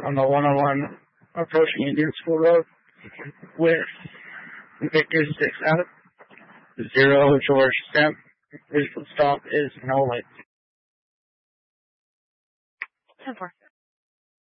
on the 101 approaching Indian School Road with Victor 6 out. 0 George Stemp. Visual stop is no light. 10-4.